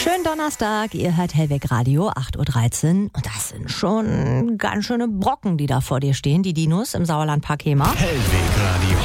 Schönen Donnerstag, ihr hört Hellweg Radio, 8.13 Uhr. Und das sind schon ganz schöne Brocken, die da vor dir stehen, die Dinos im Sauerlandpark Hemer. Hellweg Radio.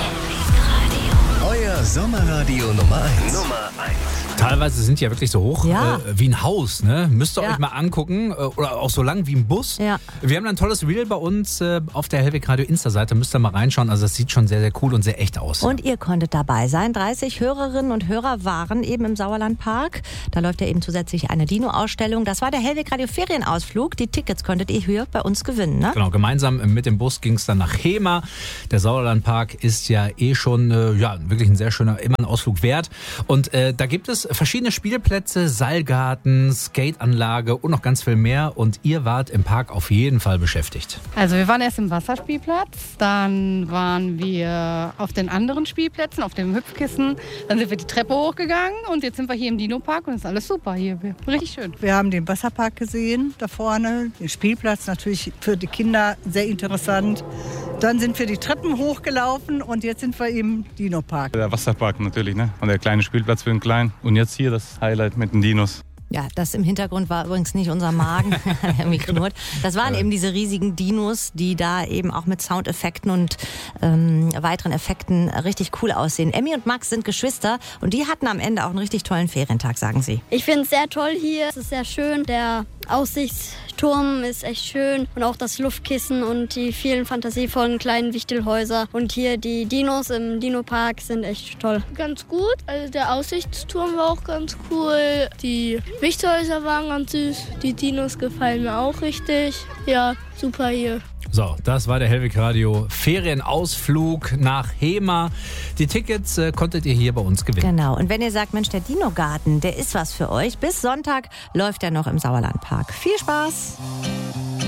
Euer Sommerradio Nummer 1. Teilweise sind die ja wirklich so hoch wie ein Haus, ne? Müsst ihr euch mal angucken. Oder auch so lang wie ein Bus. Ja. Wir haben ein tolles Reel bei uns auf der Hellweg Radio Insta-Seite. Müsst ihr mal reinschauen. Also das sieht schon sehr, sehr cool und sehr echt aus. Und ihr konntet dabei sein. 30 Hörerinnen und Hörer waren eben im Sauerlandpark. Da läuft ja eben zusätzlich eine Dino-Ausstellung. Das war der Hellweg Radio Ferienausflug. Die Tickets konntet ihr hier bei uns gewinnen, ne? Genau, gemeinsam mit dem Bus ging es dann nach Hemer. Der Sauerlandpark ist ja schon wirklich ein sehr schöner, immer ein Ausflug wert. Und da gibt es verschiedene Spielplätze, Seilgarten, Skateanlage und noch ganz viel mehr. Und ihr wart im Park auf jeden Fall beschäftigt. Also wir waren erst im Wasserspielplatz, dann waren wir auf den anderen Spielplätzen, auf dem Hüpfkissen. Dann sind wir die Treppe hochgegangen und jetzt sind wir hier im Dino-Park und es ist alles super hier. Richtig schön. Wir haben den Wasserpark gesehen, da vorne. Den Spielplatz natürlich für die Kinder sehr interessant. Dann sind wir die Treppen hochgelaufen und jetzt sind wir im Dino-Park. Der Wasserpark natürlich, ne? Und der kleine Spielplatz für den Kleinen. Und jetzt hier das Highlight mit den Dinos. Ja, das im Hintergrund war übrigens nicht unser Magen, der irgendwie knurrt. Das waren eben diese riesigen Dinos, die da eben auch mit Soundeffekten und weiteren Effekten richtig cool aussehen. Emmy und Max sind Geschwister und die hatten am Ende auch einen richtig tollen Ferientag, sagen sie. Ich finde es sehr toll hier. Es ist sehr schön. Der Aussichtsturm ist echt schön und auch das Luftkissen und die vielen fantasievollen kleinen Wichtelhäuser. Und hier die Dinos im Dino-Park sind echt toll. Ganz gut. Also der Aussichtsturm war auch ganz cool. Die Wichtelhäuser waren ganz süß. Die Dinos gefallen mir auch richtig. Ja, super hier. So, das war der Hellweg Radio Ferienausflug nach Hemer. Die Tickets konntet ihr hier bei uns gewinnen. Genau. Und wenn ihr sagt, Mensch, der Dino-Garten, der ist was für euch. Bis Sonntag läuft er noch im Sauerlandpark. Viel Spaß!